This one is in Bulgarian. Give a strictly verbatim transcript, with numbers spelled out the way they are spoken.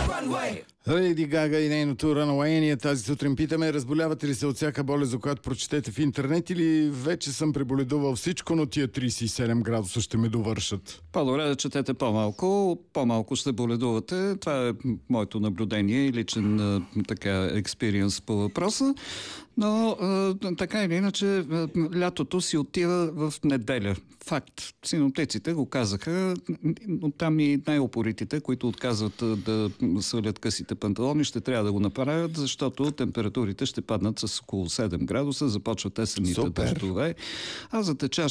Лейди Гага и нейното Runaway. Ние тази сутрин питаме: разболявате ли се от всяка болест, за която прочетете в интернет, или вече съм преболедувал всичко, но тия трийсет и седем градуса ще ме довършат? По-добре да четете по-малко, по-малко ще боледувате. Това е моето наблюдение и личен така експириенс по въпроса. Но а, така или иначе а, лятото си отива в неделя. Факт. Синоптиците го казаха, но там и най-опоритите, които отказват а, да свалят късите панталони, ще трябва да го направят, защото температурите ще паднат с около седем градуса, започват есенните дъждове, а за течащ